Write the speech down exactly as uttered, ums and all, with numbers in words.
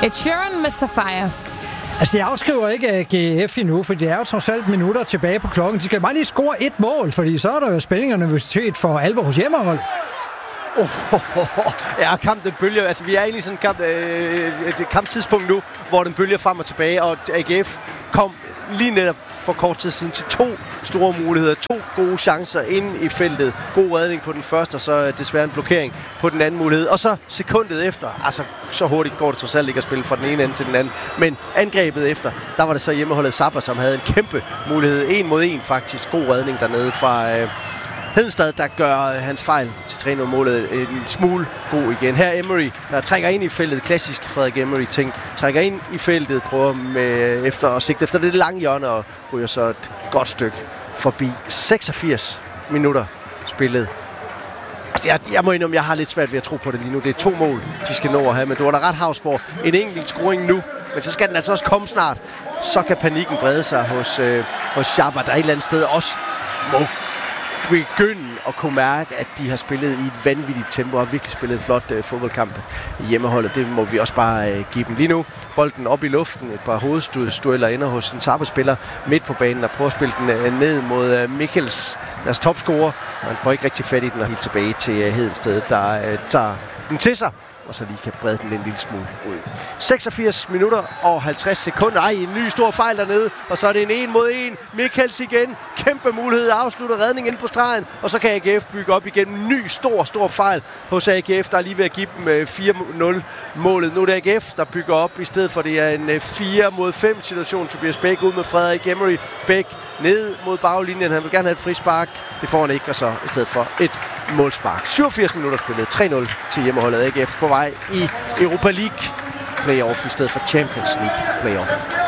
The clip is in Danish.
Ed Sheeran med Sapphire. Altså, jeg afskriver ikke G F endnu, for det er jo trods alt minutter tilbage på klokken. De skal bare lige score et mål, fordi så er der jo spænding og nervøsitet for alvor hos hjemmehold. Oh, oh, oh, oh. Ja, kampen bølger. Altså, vi er egentlig i sådan en kamp, øh, et kamptidspunkt nu, hvor den bølger frem og tilbage, og A G F kom lige netop for kort tid siden til to store muligheder, to gode chancer inde i feltet. God redning på den første, og så desværre en blokering på den anden mulighed. Og så sekundet efter, altså så hurtigt går det trods alt ikke at spille fra den ene ende til den anden, men angrebet efter, der var det så hjemmeholdet Zappa, som havde en kæmpe mulighed, en mod en faktisk, god redning dernede fra øh, Hedenstad, der gør hans fejl til tre nul-målet en smule god igen. Her Emery, der trækker ind i feltet, klassisk Frederik Emery-ting, trækker ind i feltet, prøver med, efter at sigte efter det lange hjørne, og ryger så et godt stykke forbi. seksogfirs minutter spillet. Altså, jeg, jeg må indrømme, jeg har lidt svært ved at tro på det lige nu. Det er to mål, de skal nå at have, men du har da ret, Havsborg. En enkelt scoring nu, men så skal den altså også komme snart. Så kan panikken brede sig hos, øh, hos Schaber, der et eller andet sted også må begynde at kunne mærke, at de har spillet i et vanvittigt tempo og har virkelig spillet en flot øh, fodboldkamp i hjemmeholdet. Det må vi også bare øh, give dem lige nu. Bolden op i luften, et par hovedstueller ender hos en Zappa-spiller midt på banen og prøver at spille den øh, ned mod øh, Michels, deres topscorer. Man får ikke rigtig fat i den og helt tilbage til øh, Hedensted, der øh, tager den til sig, og så lige kan brede den en lille smule ud. seksogfirs minutter og halvtreds sekunder. Ej, en ny stor fejl dernede, og så er det en en mod en. Michels igen. Kæmpe mulighed. Afslutter redning ind på stregen, og så kan A G F bygge op igen. En ny stor, stor fejl hos A G F, der er lige ved at give dem fire nul målet. Nu er det A G F, der bygger op, i stedet for det er en fire mod fem situation. Tobias Bæk ud med Frederik Emery. Bæk ned mod baglinjen. Han vil gerne have et frispark. Det får han ikke, og så i stedet for et målspark. syvogfirs minutter spillet. tre nul til hjemmeholdet A G F på vej i Europa League playoff i stedet for Champions League playoff.